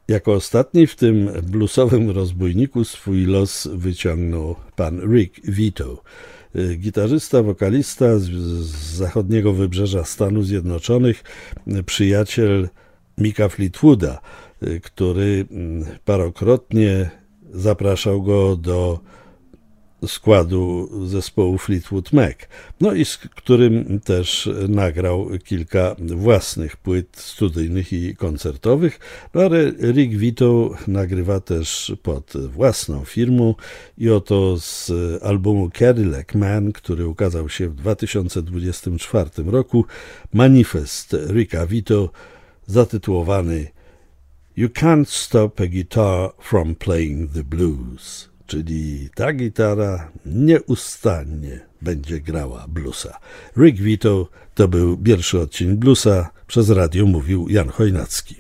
Jako ostatni w tym bluesowym rozbójniku swój los wyciągnął pan Rick Vito, gitarzysta, wokalista z zachodniego wybrzeża Stanów Zjednoczonych, przyjaciel Micka Fleetwooda, który parokrotnie zapraszał go do składu zespołu Fleetwood Mac, no i z którym też nagrał kilka własnych płyt studyjnych i koncertowych, no ale Rick Vito nagrywa też pod własną firmą i oto z albumu Cadillac Man, który ukazał się w 2024 roku, manifest Ricka Vito zatytułowany You Can't Stop a Guitar from Playing the Blues, czyli ta gitara nieustannie będzie grała bluesa. Rick Vito to był pierwszy odcień bluesa, przez radio mówił Jan Chojnacki.